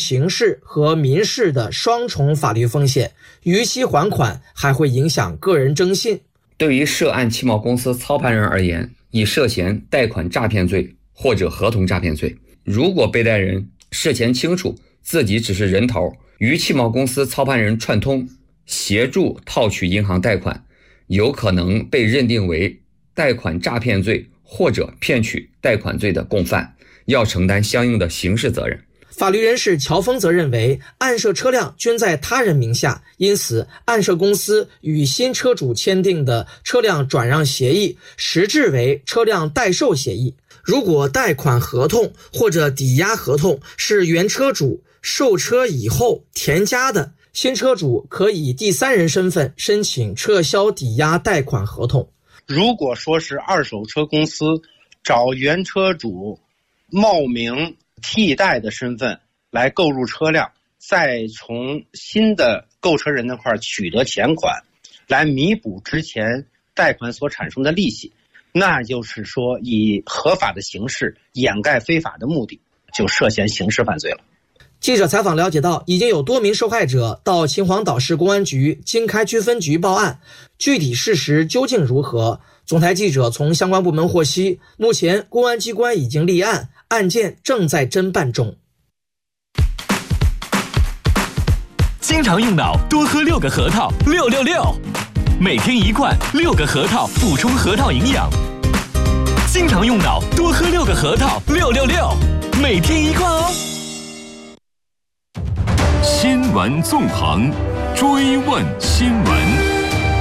刑事和民事的双重法律风险，逾期还款还会影响个人征信。 对于涉案汽贸公司操盘人而言，已涉嫌贷款诈骗罪或者合同诈骗罪，如果被贷人事前清楚自己只是人头，与汽贸公司操盘人串通，协助套取银行贷款，有可能被认定为贷款诈骗罪或者骗取贷款罪的共犯，要承担相应的刑事责任。 法律人士乔峰则认为，案涉车辆均在他人名下，因此案涉公司与新车主签订的车辆转让协议实质为车辆代售协议。如果贷款合同或者抵押合同是原车主售车以后添加的，新车主可以第三人身份申请撤销抵押贷款合同。 如果说是二手车公司找原车主冒名替代的身份来购入车辆，再从新的购车人那块取得钱款，来弥补之前贷款所产生的利息，那就是说以合法的形式掩盖非法的目的，就涉嫌刑事犯罪了。 记者采访了解到，已经有多名受害者到秦皇岛市公安局经开区分局报案，具体事实究竟如何？总台记者从相关部门获悉，目前公安机关已经立案，案件正在侦办中。 经常用脑，多喝6个核桃，666，每天1罐，6个核桃补充核桃营养。经常用脑，多喝6个核桃，666，每天1罐哦。 新闻纵横，追问新闻。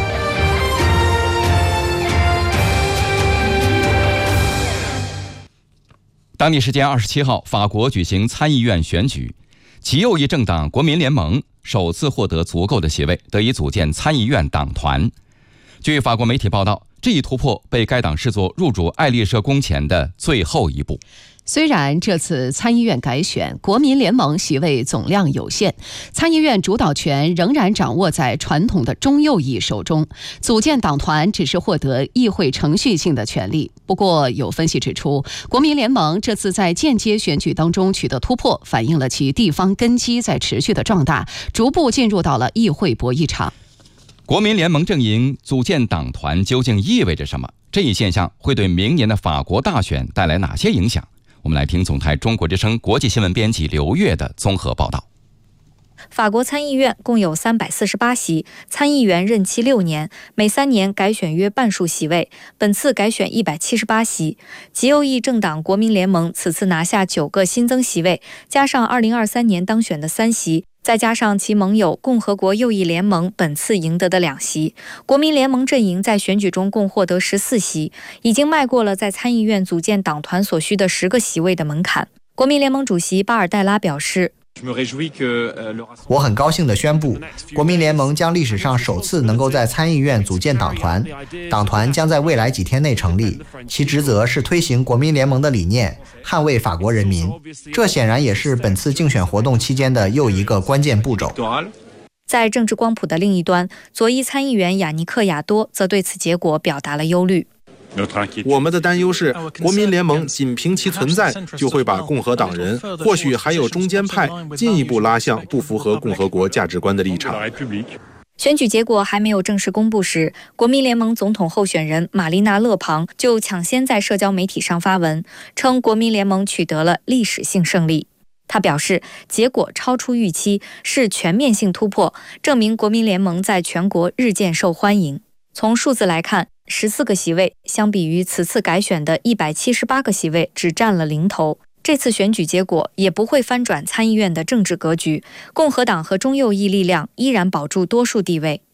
当地时间27号，法国举行参议院选举，极右翼政党国民联盟首次获得足够的席位，得以组建参议院党团。据法国媒体报道，这一突破被该党视作入主爱丽舍宫前的最后一步。 虽然这次参议院改选，国民联盟席位总量有限，参议院主导权仍然掌握在传统的中右翼手中，组建党团只是获得议会程序性的权利。不过，有分析指出，国民联盟这次在间接选举当中取得突破，反映了其地方根基在持续的壮大，逐步进入到了议会博弈场。 国民联盟阵营组建党团究竟意味着什么？这一现象会对明年的法国大选带来哪些影响？我们来听总台中国之声国际新闻编辑刘越的综合报道。 法国参议院共有348席，参议员任期6年，每3年改选约半数席位，本次改选178席。极右翼政党国民联盟此次拿下9个新增席位，加上2023年当选的3席，再加上其盟友共和国右翼联盟本次赢得的2席，国民联盟阵营在选举中共获得14席，已经迈过了在参议院组建党团所需的10个席位的门槛。国民联盟主席巴尔代拉表示， 我很高兴地宣布，国民联盟将历史上首次能够在参议院组建党团，党团将在未来几天内成立，其职责是推行国民联盟的理念，捍卫法国人民。这显然也是本次竞选活动期间的又一个关键步骤。 在政治光谱的另一端，左翼参议员雅尼克·亚多则对此结果表达了忧虑。 我们的担忧是，国民联盟仅凭其存在，就会把共和党人，或许还有中间派，进一步拉向不符合共和国价值观的立场。 选举结果还没有正式公布时，国民联盟总统候选人玛丽娜·勒庞就抢先在社交媒体上发文，称国民联盟取得了历史性胜利。他表示，结果超出预期，是全面性突破，证明国民联盟在全国日渐受欢迎。从数字来看，14个席位相比于此次改选的178个席位只占了零头。这次选举结果也不会翻转参议院的政治格局，共和党和中右翼力量依然保住多数地位。